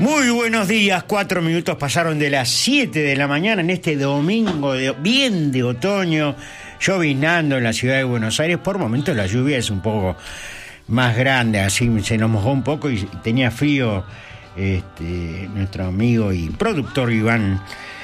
Muy buenos días, 4 minutos pasaron de las 7 de la mañana en este domingo bien de otoño, lloviznando en la ciudad de Buenos Aires. Por momentos la lluvia es un poco más grande, así se nos mojó un poco y tenía frío nuestro amigo y productor Iván